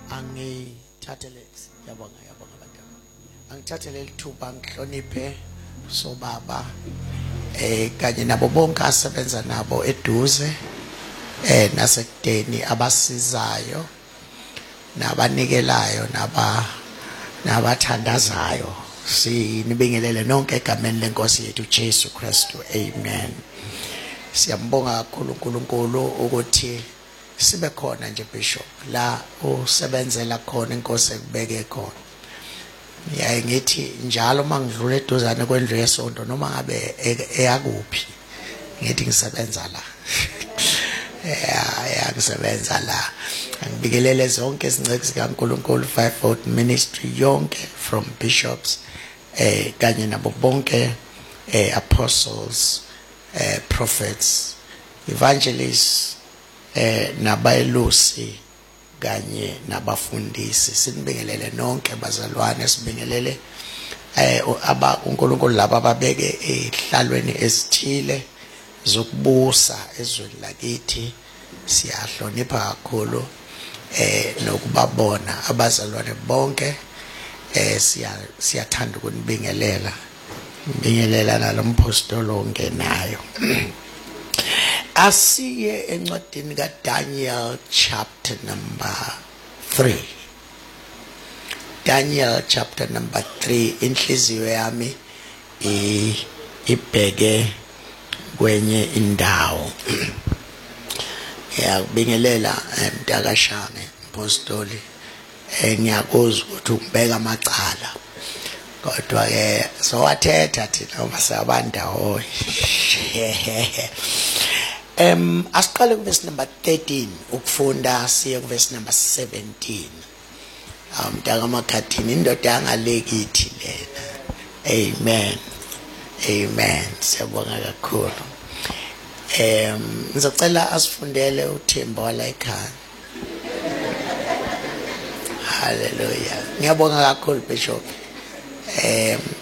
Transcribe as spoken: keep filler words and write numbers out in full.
angithathele yabonga yabonga abantu angithathele lithuba ngihloniphe sobaba eh kanye nabo bonke asebenza nabo eduze eh nasekudeni abasizayo nabanikelayo naba nabathandazayo sinibingelele nonke egameni lenkosi yethu Jesu Kristu amen. Siyambonga kakhulu uNkulunkulu ukuthi sibe khona nje bishop la usebenzela khona inkosi ekubeke khona. Yaye ngithi njalo mangidlula eduzane kwendlu yesonto noma ngabe eyakuphi ngithi ngisebenza la. Yeah, yeah, ngisebenza la. Ngibikelele zonke izingceki zikaNkulunkulu fivefold ministry yonke from bishops eh kanye nabo bonke eh apostles eh prophets evangelists eh nabayelusi kanye nabafundisi sinibingelele nonke bazalwane sibingelele eh aba uNkulunkulu laba ababeke ehlalweni esithile zokubusa ezweni lakithi siyahlonipha kakhulu eh nokubabona abazalwane bonke eh siya siyathanda ukunibingelela ngibingelela nalompostoli ongenayo. Asiye encwadini kaDaniel chapter number three. Daniel chapter number three inhliziyo yami ibheke kwenye indawo. Ngiyabingelela mntakashane apostoli engiyakuzwa ukuthi ubeka amacala kodwa ke sowathetha thina masabandawo. Em asiqale ku verse number thirteen ukufunda siye ku verse number seventeen. Umntaka makhathini indoda angalekithi lena. Amen. Amen. Siyabonga kakhulu. Em ngizocela asifundele uThemba wala ekhaya. Hallelujah. Ngiyabonga kakhulu bishop. Em